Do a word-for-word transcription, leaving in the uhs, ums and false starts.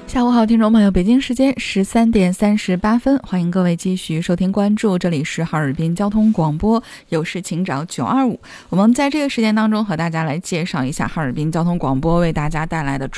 下午好，听众朋友，北京时间十三点三十八分，欢迎各位继续收听关注，这里是哈尔滨交通广播，有事请找九二五。我们在这个时间当中和大家来介绍一下哈尔滨交通广播为大家带来的